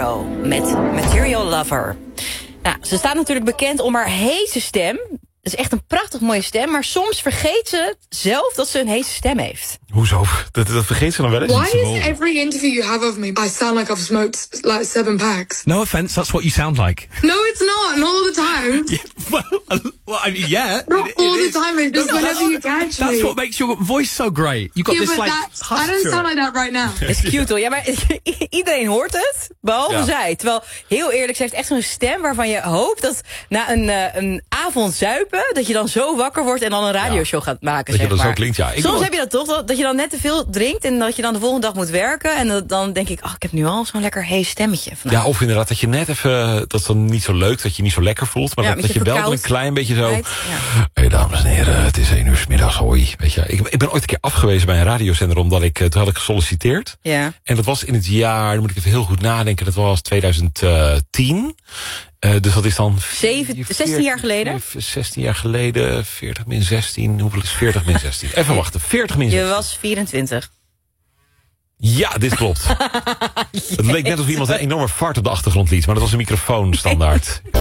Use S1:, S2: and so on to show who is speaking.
S1: Shapiro met Material Lover. Nou, ze staat natuurlijk bekend om haar heese stem. Dat is echt een prachtig mooie stem. Maar soms vergeet ze zelf dat ze een heese stem heeft.
S2: Hoezo? Dat vergeet ze dan wel eens.
S3: Why is every interview you have of me, I sound like I've smoked like 7 packs?
S4: No offense, that's what you sound like.
S3: No, it's not all the time.
S4: Yeah.
S3: Not all the time, it's just whenever you catch me.
S4: That's what makes your voice so great. You got this like
S3: I don't sound like that right now.
S1: Dat is cute hoor. Ja, maar iedereen hoort het, behalve zij. Terwijl, heel eerlijk, ze heeft echt zo'n stem waarvan je hoopt dat na een avond zuipen, dat je dan zo wakker wordt en dan een radioshow gaat maken.
S2: Dat je
S1: zeg
S2: dat
S1: maar.
S2: zo klinkt, ja.
S1: Soms heb je dat toch, dat je dan net te veel drinkt en dat je dan de volgende dag moet werken. En dan denk ik, ik heb nu al zo'n lekker hees stemmetje.
S2: Ja, of inderdaad dat je net even, dat is dan niet zo leuk, dat je niet zo lekker voelt. Maar dat je wel een klein beetje zo. Hé, dames en heren, het is 1 uur 's middags, hoi. Weet je, ik ben ooit een keer afgewezen bij een radiozender, omdat toen had ik gesolliciteerd.
S1: Ja.
S2: En dat was in het jaar, dan moet ik even heel goed nadenken, dat was 2010. Dus dat is dan
S1: 16 jaar geleden?
S2: 16 jaar geleden, 40 min 16. Hoeveel is 40 min 16? Even wachten, 40 min 16.
S1: Je was 24.
S2: Ja, dit klopt. Het leek net alsof iemand een enorme fart op de achtergrond liet, maar dat was een microfoon standaard.